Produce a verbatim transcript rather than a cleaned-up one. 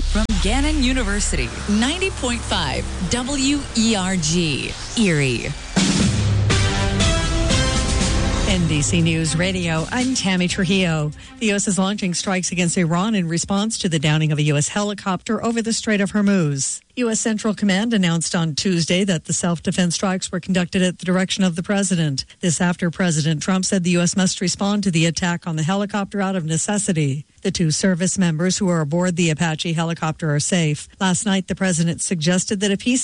from Gannon University, ninety point five W E R G, Erie. N B C News Radio, I'm Tammy Trujillo. The U S is launching strikes against Iran in response to the downing of a U S helicopter over the Strait of Hormuz. U S Central Command announced on Tuesday that the self-defense strikes were conducted at the direction of the president. This after President Trump said the U S must respond to the attack on the helicopter out of necessity. The two service members who are aboard the Apache helicopter are safe. Last night, the president suggested that a peace